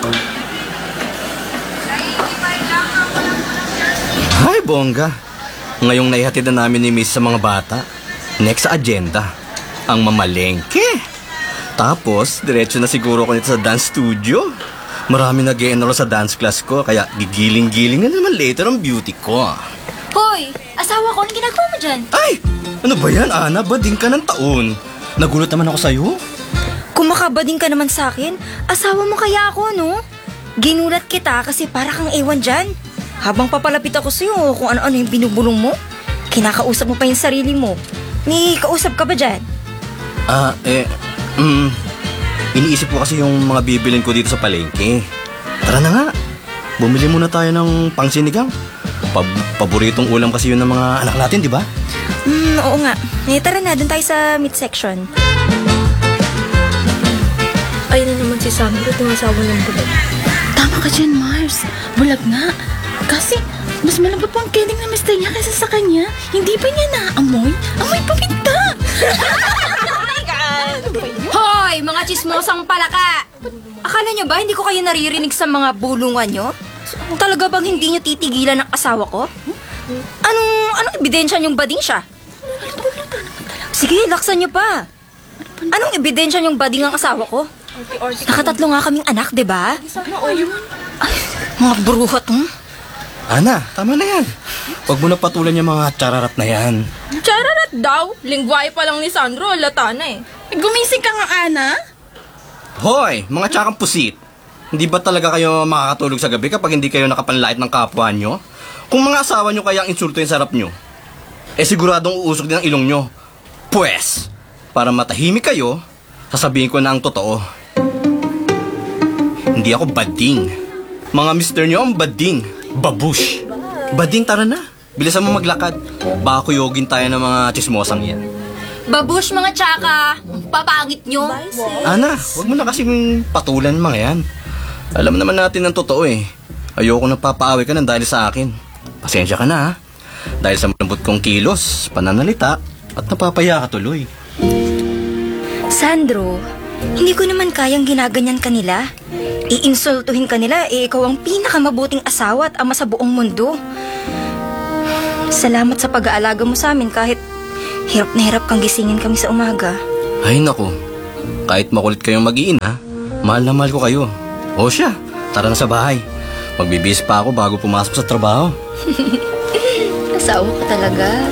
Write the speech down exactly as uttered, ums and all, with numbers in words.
Ay, bongga. Ngayong naihatid na namin ni Miss sa mga bata. Next sa agenda, ang mamalengke. Tapos, diretso na siguro ko nito sa dance studio. Marami nag-e-enroll sa dance class ko, kaya gigiling-giling na naman later ang beauty ko. Hoy, asawa ko, anong ginagawa mo dyan? Ay! Ano ba yan, Ana? Bading ka ng taon. Nagulat naman ako sa'yo. Kumakabading ka naman sa akin. Asawa mo kaya ako, no? Ginulat kita kasi para kang ewan dyan. Habang papalapit ako sa'yo kung ano-ano yung binubulong mo, kinakausap mo pa yung sarili mo. May kausap ka ba dyan? Ah, eh, mm, iniisip ko kasi yung mga bibilin ko dito sa palengke. Tara na nga, bumili muna tayo ng pangsinigang. Pab- paboritong ulam kasi yun ng mga anak natin, di ba? Hmm, oo nga. Eh, tara na, dun tayo sa meat section. Ayun na naman si Sandro, tumasawa ng bulag. Tama ka dyan, Mars. Bulag nga. Kasi, mas malambot po ang kiling na mister niya kaysa sa kanya. Hindi ba niya naamoy? Amoy paminta! Hoy, mga chismosang palaka! Akala nyo ba hindi ko kayo naririnig sa mga bulungan nyo? Talaga bang hindi nyo titigilan ng asawa ko? Anong, anong ebidensya nyong bading siya? Sige, laksan nyo pa. Anong ebidensya nyong bading ang asawa ko? Nakatatlo nga kaming anak, di ba? Ay, mga bruhat, hmm? Ana, tama na yan. Huwag mo na patulan yung mga chararat na yan. Chararat daw. Lingwahe pa lang ni Sandro, lata na eh. Gumising ka nga, Ana? Hoy, mga tsakang pusit. Hindi ba talaga kayo makakatulog sa gabi kapag hindi kayo nakapanlait ng kapwa nyo? Kung mga asawa nyo kaya ang insulto yung sarap nyo, eh siguradong uusok din ang ilong nyo. Pwes, para matahimik kayo, sasabihin ko na ang totoo. Hindi ako bading. Mga mister nyo ang bading. Babush. Bading, tara na. Bilisan mo maglakad. Baka kuyogin tayo ng mga chismosang yan. Babush, mga tsaka. Papangit nyo. Ana, huwag mo na kasing patulan mga yan. Alam naman natin ang totoo eh. Ayoko na papaaway ka ng dahil sa akin. Pasensya ka na ha. Dahil sa malambot kong kilos, pananalita, at napapaya ka tuloy. Sandro, hindi ko naman kayang ginaganyan kanila. Iinsultuhin kanila, eh ikaw ang pinakamabuting asawa at ama sa buong mundo. Salamat sa pag-aalaga mo sa amin kahit hirap na hirap kang gisingin kami sa umaga. Ay nako, kahit makulit kayong mag-iina, mahal na mahal ko kayo. O siya, tara na sa bahay. Magbibihis pa ako bago pumasok sa trabaho. Asawa ka talaga.